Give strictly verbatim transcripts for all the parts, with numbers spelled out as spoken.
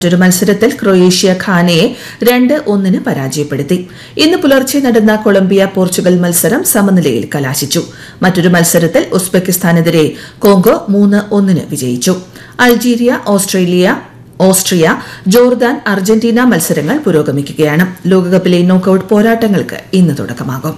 മറ്റൊരു മത്സരത്തിൽ ക്രൊയേഷ്യ ഘാനയെ രണ്ട് ഒന്നിന് പരാജയപ്പെടുത്തി. ഇന്ന് പുലർച്ചെ നടന്ന കൊളംബിയ പോർച്ചുഗൽ മത്സരം സമനിലയിൽ കലാശിച്ചു. മറ്റൊരു മത്സരത്തിൽ ഉസ്ബെക്കിസ്ഥാനെതിരെ കോങ്കോ മൂന്ന് ഒന്നിന് വിജയിച്ചു. Algeria, Australia Austria, Jordan, Argentina മത്സരങ്ങൾ പുരോഗമിക്കുകയാണ്. ലോകകപ്പിലെ നോക്കൌട്ട് പോരാട്ടങ്ങൾക്ക് ഇന്ന് തുടക്കമാകും.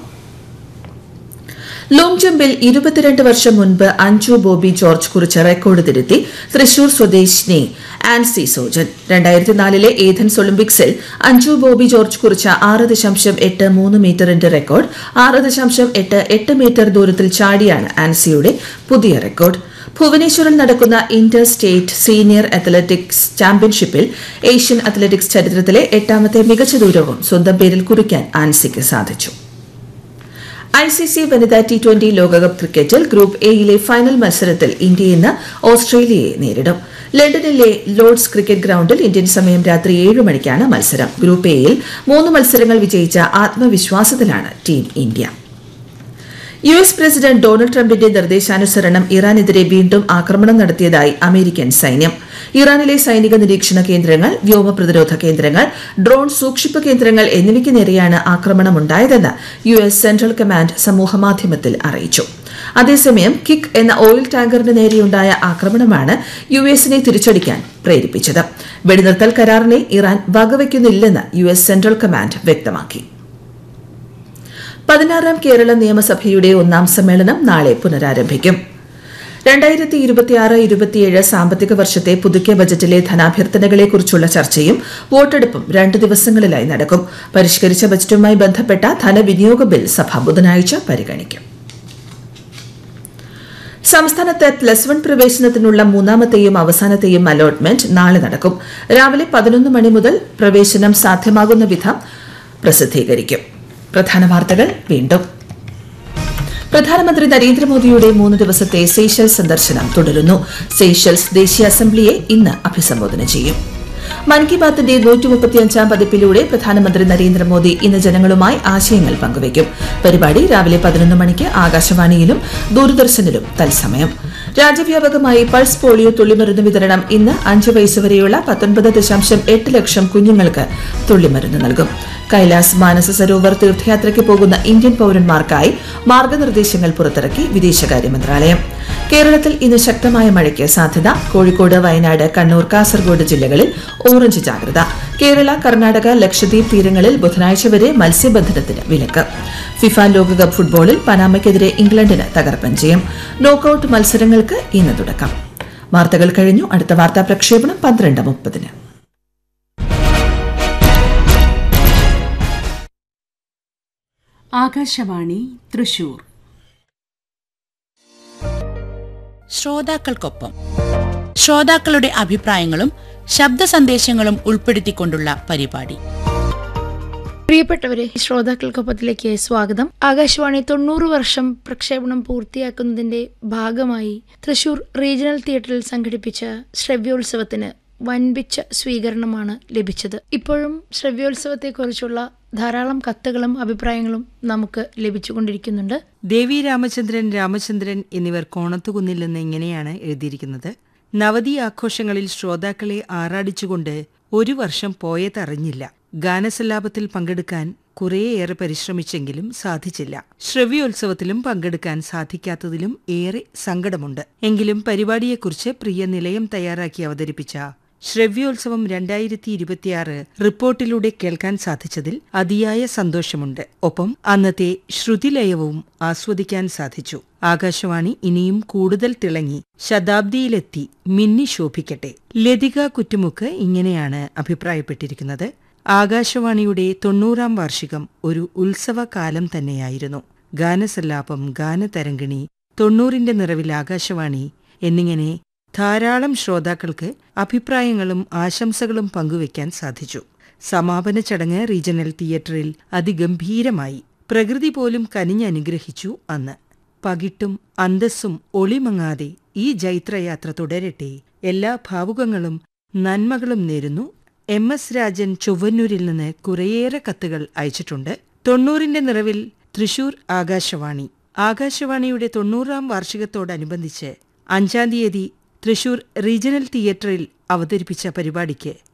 ലോങ് ജമ്പിൽ ഇരുപത്തിരണ്ട് വർഷം മുൻപ് അഞ്ജു ബോബി ജോർജ് കുറിച്ച റെക്കോർഡ് തിരുത്തി തൃശൂർ സ്വദേശിനി ആൻസി സോജൻ. രണ്ടായിരത്തി നാലിലെ ഏഥൻസ് ഒളിമ്പിക്സിൽ അഞ്ജു ബോബി ജോർജ് കുറിച്ച ആറ് ദശാംശം എട്ട് മൂന്ന് മീറ്ററിന്റെ റെക്കോർഡ് ആറ് ദശാംശം എട്ട് എട്ട് മീറ്റർ ദൂരത്തിൽ ചാടിയാണ് ആൻസിയുടെ പുതിയ റെക്കോർഡ്. ഭുവനേശ്വറിൽ നടക്കുന്ന ഇന്റർ സ്റ്റേറ്റ് സീനിയർ അത്ലറ്റിക്സ് ചാമ്പ്യൻഷിപ്പിൽ ഏഷ്യൻ അത്ലറ്റിക്സ് ചരിത്രത്തിലെ എട്ടാമത്തെ മികച്ച ദൂരവും സ്വന്തം പേരിൽ കുറിക്കാൻ ആൻസിക്ക് സാധിച്ചു. ഐസിസി വനിതാ ടി ട്വന്റി ലോകകപ്പ് ക്രിക്കറ്റിൽ ഗ്രൂപ്പ് എയിലെ ഫൈനൽ മത്സരത്തിൽ ഇന്ത്യ ഇന്ന് ഓസ്ട്രേലിയയെ നേരിടും. ലണ്ടനിലെ ലോർഡ്സ് ക്രിക്കറ്റ് ഗ്രൌണ്ടിൽ ഇന്ത്യൻ സമയം രാത്രി ഏഴ് മണിക്കാണ് മത്സരം. ഗ്രൂപ്പ് എയിൽ മൂന്ന് മത്സരങ്ങൾ വിജയിച്ച ആത്മവിശ്വാസത്തിലാണ് team India. U S president Donald ട്രംപിന്റെ നിർദ്ദേശാനുസരണം ഇറാനെതിരെ വീണ്ടും ആക്രമണം നടത്തിയതായി അമേരിക്കൻ സൈന്യം. ഇറാനിലെ സൈനിക നിരീക്ഷണ കേന്ദ്രങ്ങൾ, വ്യോമ പ്രതിരോധ കേന്ദ്രങ്ങൾ, ഡ്രോൺ സൂക്ഷിപ്പ് കേന്ദ്രങ്ങൾ എന്നിവയ്ക്ക് നേരെയാണ് ആക്രമണമുണ്ടായതെന്ന് യു എസ് സെൻട്രൽ കമാൻഡ് സമൂഹമാധ്യമത്തിൽ അറിയിച്ചു. അതേസമയം കിക്ക് എന്ന ഓയിൽ ടാങ്കറിന് നേരെയുണ്ടായ ആക്രമണമാണ് യു എസിനെ തിരിച്ചടിക്കാൻ പ്രേരിപ്പിച്ചത്. വെടിനിർത്തൽ കരാറിനെ Iran വകവയ്ക്കുന്നില്ലെന്ന് U S central command വ്യക്തമാക്കി. പതിനാറാം കേരള നിയമസഭയുടെ ഒന്നാം സമ്മേളനം നാളെ പുനരാരംഭിക്കും. രണ്ടായിരത്തി ഇരുപത്തിയാറ് ഇരുപത്തിയേഴ് സാമ്പത്തിക വർഷത്തെ പുതുക്കിയ ബജറ്റിലെ ധനാഭ്യർത്ഥനകളെക്കുറിച്ചുള്ള ചർച്ചയും വോട്ടെടുപ്പും രണ്ട് ദിവസങ്ങളിലായി നടക്കും. പരിഷ്കരിച്ച ബജറ്റുമായി ബന്ധപ്പെട്ട ധനവിനിയോഗ ബിൽ സഭ ബുധനാഴ്ച പരിഗണിക്കും. സംസ്ഥാനത്ത് പ്ലസ് വൺ പ്രവേശനത്തിനുള്ള മൂന്നാമത്തെയും അവസാനത്തെയും അലോട്ട്മെന്റ് നാളെ നടക്കും. രാവിലെ പതിനൊന്ന് മണി മുതൽ പ്രവേശനം സാധ്യമാകുന്ന വിധം പ്രസിദ്ധീകരിക്കും. പ്രധാന വാർത്തകൾ വീണ്ടും. പ്രധാനമന്ത്രി നരേന്ദ്രമോദിയുടെ മൂന്ന് ദിവസത്തെ സെയ്ഷൽസ് സന്ദർശനം തുടരുന്നു. സെയ്ഷൽസ് ദേശീയ അസംബ്ലിയെ ഇന്ന് അഭിസംബോധന ചെയ്യും. മൻ കി ബാത്തിന്റെ നൂറ്റി മുപ്പത്തിയഞ്ചാം പതിപ്പിലൂടെ പ്രധാനമന്ത്രി നരേന്ദ്രമോദി ഇന്ന് ജനങ്ങളുമായി ആശയങ്ങൾ പങ്കുവയ്ക്കും. പരിപാടി രാവിലെ പതിനൊന്ന് മണിക്ക് ആകാശവാണിയിലും ദൂരദർശനിലും തത്സമയം. രാജ്യവ്യാപകമായി പൾസ് പോളിയോ തുള്ളിമരുന്ന് വിതരണം ഇന്ന് അഞ്ച് വയസ്സുവരെയുള്ള പത്തൊൻപത് ദശാംശം എട്ട് ലക്ഷം കുഞ്ഞുങ്ങൾക്ക് തുള്ളിമരുന്ന് നൽകും. കൈലാസ് മാനസ സരോവർ തീർത്ഥയാത്രയ്ക്ക് പോകുന്ന ഇന്ത്യൻ പൌരന്മാർക്കായി മാർഗനിർദ്ദേശങ്ങൾ പുറത്തിറക്കി വിദേശകാര്യ മന്ത്രാലയം. കേരളത്തിൽ ഇന്ന് ശക്തമായ മഴയ്ക്ക് സാധ്യത. കോഴിക്കോട്, വയനാട്, കണ്ണൂർ, കാസർഗോഡ് ജില്ലകളിൽ ഓറഞ്ച് ജാഗ്രത. കേരള, കർണാടക, ലക്ഷദ്വീപ് തീരങ്ങളിൽ ബുധനാഴ്ച വരെ മത്സ്യബന്ധനത്തിന് വിലക്ക്. ഫിഫ ലോകകപ്പ് ഫുട്ബോളിൽ പനാമയ്ക്കെതിരെ ഇംഗ്ലണ്ടിന് തകർപ്പൻ ജയം. നോക്കൌട്ട് മത്സരങ്ങൾക്ക് ഇന്ന് തുടക്കം. വാർത്തകൾ കഴിഞ്ഞു. അടുത്ത വാർത്താ പ്രക്ഷേപണം പന്ത്രണ്ട് മുപ്പതിന്. ആകാശവാണി തൃശൂർ. ശ്രോതാക്കൾക്കൊപ്പം ശ്രോതാക്കളുടെ അഭിപ്രായങ്ങളും ശബ്ദ സന്ദേശങ്ങളും ഉൾപ്പെടുത്തിക്കൊണ്ടുള്ള പരിപാടി. പ്രിയപ്പെട്ടവരെ, ശ്രോതാക്കൾക്കൊപ്പത്തിലേക്ക് സ്വാഗതം. ആകാശവാണി തൊണ്ണൂറ് വർഷം പ്രക്ഷേപണം പൂർത്തിയാക്കുന്നതിന്റെ ഭാഗമായി തൃശൂർ റീജിയണൽ തിയേറ്ററിൽ സംഘടിപ്പിച്ച ശ്രവ്യോത്സവത്തിന് വൻപിച്ച സ്വീകരണമാണ് ലഭിച്ചത്. ഇപ്പോഴും ശ്രവ്യോത്സവത്തെക്കുറിച്ചുള്ള ധാരാളം കത്തുകളും അഭിപ്രായങ്ങളും നമുക്ക് ലഭിച്ചുകൊണ്ടിരിക്കുന്നുണ്ട്. ദേവി രാമചന്ദ്രൻ, രാമചന്ദ്രൻ എന്നിവർ കോണത്തുകുന്നിൽ നിന്ന് ഇങ്ങനെയാണ് എഴുതിയിരിക്കുന്നത്. നവതി ആഘോഷങ്ങളിൽ ശ്രോതാക്കളെ ആറാടിച്ചുകൊണ്ട് ഒരു വർഷം പോയതറിഞ്ഞില്ല. ഗാനസല്ലാപത്തിൽ പങ്കെടുക്കാൻ കുറേയേറെ പരിശ്രമിച്ചെങ്കിലും സാധിച്ചില്ല. ശ്രവ്യോത്സവത്തിലും പങ്കെടുക്കാൻ സാധിക്കാത്തതിലും ഏറെ സങ്കടമുണ്ട്. എങ്കിലും പരിപാടിയെക്കുറിച്ച് പ്രിയ നിലയം തയ്യാറാക്കി അവതരിപ്പിച്ച ശ്രവ്യോത്സവം രണ്ടായിരത്തി ഇരുപത്തിയാറ് റിപ്പോർട്ടിലൂടെ കേൾക്കാൻ സാധിച്ചതിൽ അതിയായ സന്തോഷമുണ്ട്. ഒപ്പം അന്നത്തെ ശ്രുതിലയവും ആസ്വദിക്കാൻ സാധിച്ചു. ആകാശവാണി ഇനിയും കൂടുതൽ തിളങ്ങി ശതാബ്ദിയിലെത്തി മിന്നി ശോഭിക്കട്ടെ. ലതിക കുറ്റുമുക്ക് ഇങ്ങനെയാണ് അഭിപ്രായപ്പെട്ടിരിക്കുന്നത്. ആകാശവാണിയുടെ തൊണ്ണൂറാം വാർഷികം ഒരു ഉത്സവകാലം തന്നെയായിരുന്നു. ഗാനസല്ലാപം, ഗാനതരംഗിണി, തൊണ്ണൂറിന്റെ നിറവിൽ ആകാശവാണി എന്നിങ്ങനെ ധാരാളം ശ്രോതാക്കൾക്ക് അഭിപ്രായങ്ങളും ആശംസകളും പങ്കുവയ്ക്കാൻ സാധിച്ചു. സമാപന ചടങ്ങ് റീജിയണൽ തിയേറ്ററിൽ അതിഗംഭീരമായി. പ്രകൃതി പോലും കനിഞ്ഞനുഗ്രഹിച്ചു അന്ന്. പകിട്ടും അന്തസ്സും ഒളിമങ്ങാതെ ഈ ജൈത്രയാത്ര തുടരട്ടെ. എല്ലാ ഭാവുകങ്ങളും നന്മകളും നേരുന്നു. എം എസ് രാജൻ ചൊവ്വന്നൂരിൽ നിന്ന് കുറേയേറെ കത്തുകൾ അയച്ചിട്ടുണ്ട്. തൊണ്ണൂറിന്റെ നിറവിൽ തൃശൂർ ആകാശവാണി. ആകാശവാണിയുടെ തൊണ്ണൂറാം വാർഷികത്തോടനുബന്ധിച്ച് അഞ്ചാം തീയതി തൃശൂർ റീജിയണൽ തിയേറ്ററിൽ അവതരിപ്പിച്ച പരിപാടിക്ക്